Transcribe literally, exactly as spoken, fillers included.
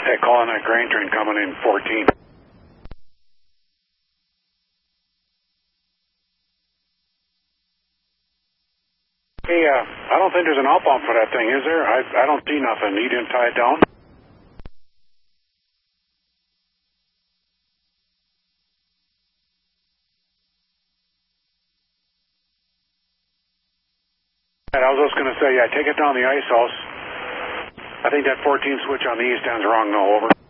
Hey, calling that grain train coming in fourteen. Hey, uh, I don't think there's an out bump for that thing, is there? I I don't see nothing. You didn't tie it down? And I was just going to say, yeah, take it down the ice house. I think that fourteen switch on the east end's wrong, no, over.